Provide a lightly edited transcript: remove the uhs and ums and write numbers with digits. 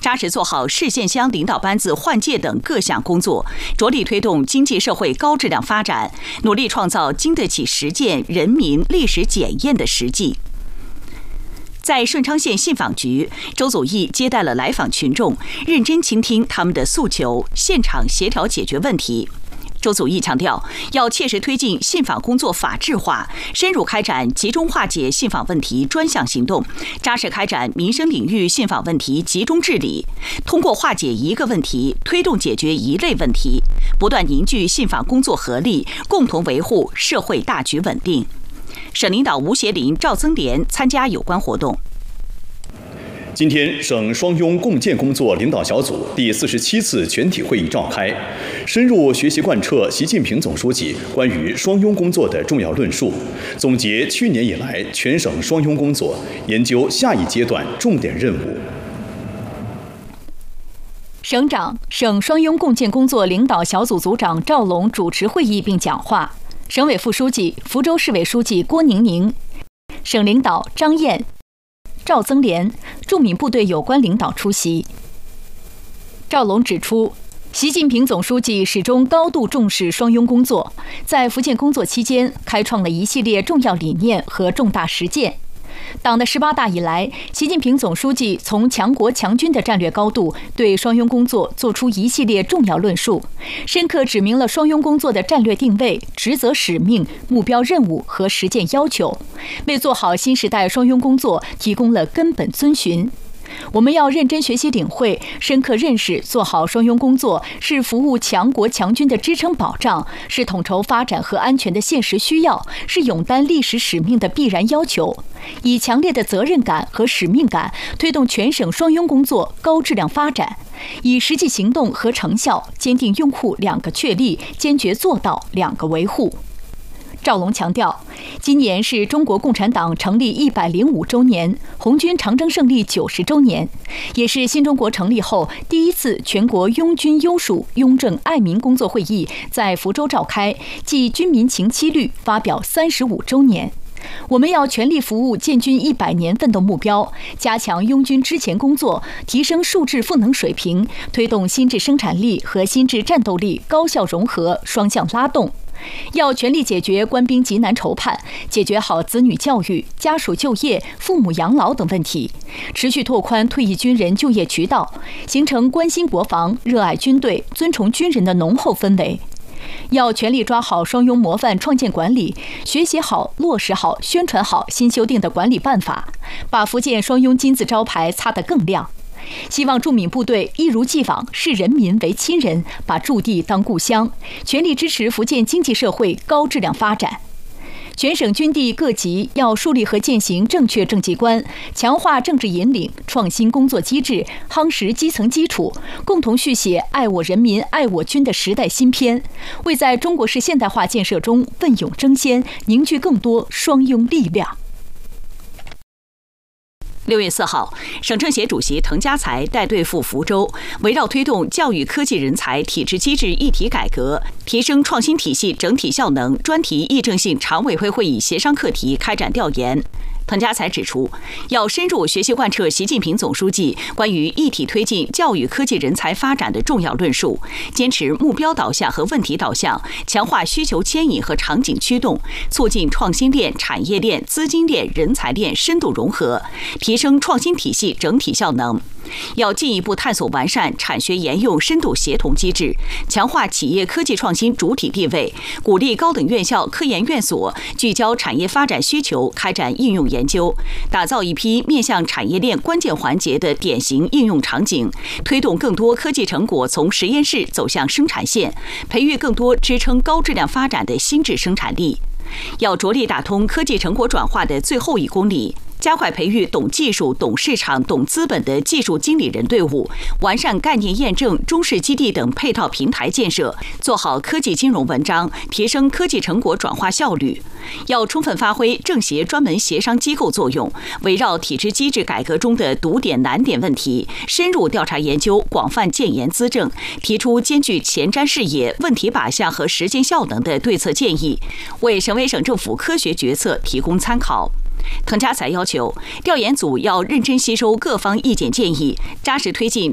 扎实做好市县乡领导班子换届等各项工作，着力推动经济社会高质量发展，努力创造经得起实践、人民历史检验的实际。在顺昌县信访局，周祖义接待了来访群众，认真倾听他们的诉求，现场协调解决问题。周祖义强调，要切实推进信访工作法治化，深入开展集中化解信访问题专项行动，扎实开展民生领域信访问题集中治理，通过化解一个问题，推动解决一类问题，不断凝聚信访工作合力，共同维护社会大局稳定。省领导吴协林、赵增莲参加有关活动。 今天，省双拥共建工作领导小组第47次全体会议召开，深入学习贯彻习近平总书记关于双拥工作的重要论述，总结去年以来全省双拥工作，研究下一阶段重点任务。 省长、省双拥共建工作领导小组组长赵龙主持会议并讲话，省委副书记、福州市委书记郭宁宁，省领导张燕、赵增莲、驻闽部队有关领导出席。赵龙指出，习近平总书记始终高度重视双拥工作，在福建工作期间开创了一系列重要理念和重大实践。党的18大以来，习近平总书记从强国强军的战略高度对双拥工作作出一系列重要论述，深刻指明了双拥工作的战略定位、职责使命、目标任务和实践要求，为做好新时代双拥工作提供了根本遵循。我们要认真学习领会，深刻认识做好双拥工作是服务强国强军的支撑保障，是统筹发展和安全的现实需要，是勇担历史使命的必然要求。以强烈的责任感和使命感推动全省双拥工作高质量发展，以实际行动和成效坚定拥护2个确立，坚决做到2个维护。赵龙强调，今年是中国共产党成立105周年，红军长征胜利90周年，也是新中国成立后第一次全国拥军优属拥政爱民工作会议在福州召开，暨军民情七律发表35周年。我们要全力服务建军100年奋斗目标，加强拥军支前工作，提升数质赋能水平，推动新质生产力和新质战斗力高效融合、双向拉动。要全力解决官兵急难愁盼，解决好子女教育、家属就业、父母养老等问题，持续拓宽退役军人就业渠道，形成关心国防、热爱军队、尊崇军人的浓厚氛围。要全力抓好双拥模范创建管理，学习好、落实好、宣传好新修订的管理办法，把福建双拥金字招牌擦得更亮。希望驻闽部队一如既往视人民为亲人，把驻地当故乡，全力支持福建经济社会高质量发展。全省军地各级要树立和践行正确政绩观，强化政治引领，创新工作机制，夯实基层基础，共同续写爱我人民、爱我军的时代新篇，为在中国式现代化建设中奋勇争先，凝聚更多双拥力量。 6月4号，省政协主席滕家才带队赴福州，围绕推动教育科技人才体制机制一体改革，提升创新体系整体效能专题议政性常委会会议协商课题开展调研。滕家才指出，要深入学习贯彻习近平总书记关于一体推进教育科技人才发展的重要论述，坚持目标导向和问题导向，强化需求牵引和场景驱动，促进创新链、产业链、资金链、人才链深度融合，提升创新体系整体效能。要进一步探索完善产学研用深度协同机制，强化企业科技创新主体地位，鼓励高等院校、科研院所聚焦产业发展需求，开展应用研究，打造一批面向产业链关键环节的典型应用场景，推动更多科技成果从实验室走向生产线，培育更多支撑高质量发展的新质生产力。要着力打通科技成果转化的最后1公里，加快培育懂技术、懂市场、懂资本的技术经理人队伍，完善概念验证、中试基地等配套平台建设，做好科技金融文章，提升科技成果转化效率。要充分发挥政协专门协商机构作用，围绕体制机制改革中的堵点难点问题，深入调查研究，广泛建言资政，提出兼具前瞻视野、问题靶向和实践效能的对策建议，为省委省政府科学决策提供参考。滕家才要求调研组要认真吸收各方意见建议，扎实推进